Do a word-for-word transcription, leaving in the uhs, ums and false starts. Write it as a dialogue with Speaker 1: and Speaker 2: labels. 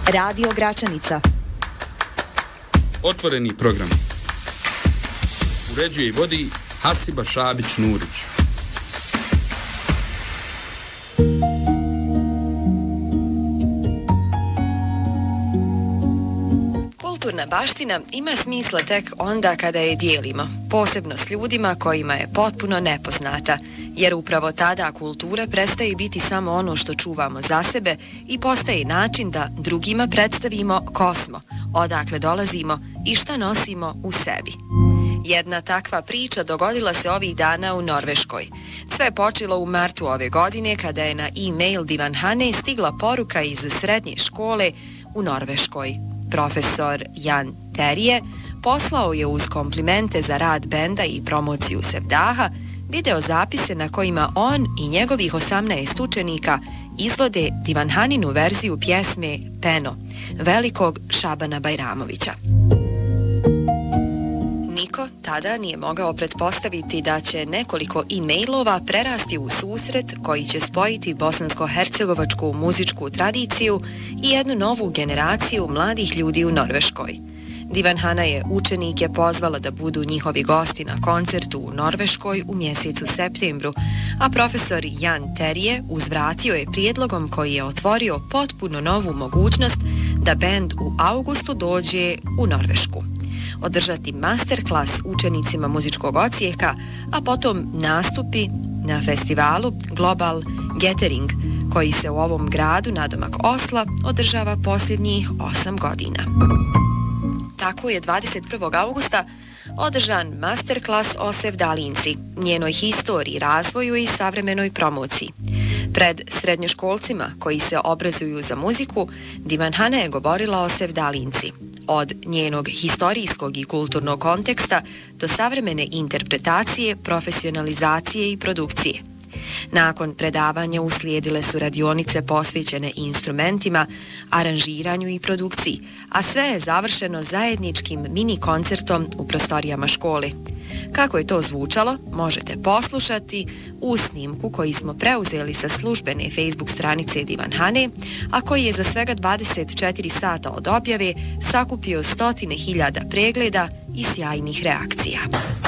Speaker 1: Radio Gračanica.
Speaker 2: Otvoreni program. Uređuje i vodi Hasiba Šabić-Nurić.
Speaker 3: Kulturna baština ima smisla tek onda kada je dijelimo, posebno s ljudima kojima je potpuno nepoznata, jer upravo tada kultura prestaje biti samo ono što čuvamo za sebe i postaje način da drugima predstavimo ko smo, odakle dolazimo i šta nosimo u sebi. Jedna takva priča dogodila se ovih dana u Norveškoj. Sve je počelo u martu ove godine kada je na e-mail Divanhane stigla poruka iz srednje škole u Norveškoj. Profesor Jan Terje poslao je uz komplimente za rad benda i promociju Sevdaha video zapise na kojima on i njegovih osamnaest učenika izvode Divanhaninu verziju pjesme Peno, velikog Šabana Bajramovića. Niko tada nije mogao pretpostaviti da će nekoliko e-mailova prerasti u susret koji će spojiti bosansko-hercegovačku muzičku tradiciju i jednu novu generaciju mladih ljudi u Norveškoj. Divanhana je učenike pozvala da budu njihovi gosti na koncertu u Norveškoj u mjesecu septembru, a profesor Jan Terje uzvratio je prijedlogom koji je otvorio potpuno novu mogućnost da bend u augustu dođe u Norvešku. Održati masterklas učenicima muzičkog odsjeka, a potom nastupi na festivalu Global Gathering, koji se u ovom gradu nadomak Osla održava posljednjih osam godina. Tako je dvadeset prvog augusta održan masterklas o Sevdalinci, njenoj historiji, razvoju i savremenoj promociji. Pred srednjoškolcima koji se obrazuju za muziku, Divanhana je govorila o Sevdalinci, od njenog historijskog i kulturnog konteksta do savremene interpretacije, profesionalizacije i produkcije. Nakon predavanja uslijedile su radionice posvećene instrumentima, aranžiranju i produkciji, a sve je završeno zajedničkim mini koncertom u prostorijama škole. Kako je to zvučalo, možete poslušati u snimku koji smo preuzeli sa službene Facebook stranice Divanhane, a koji je za svega dvadeset četiri sata od objave sakupio stotine hiljada pregleda i sjajnih reakcija.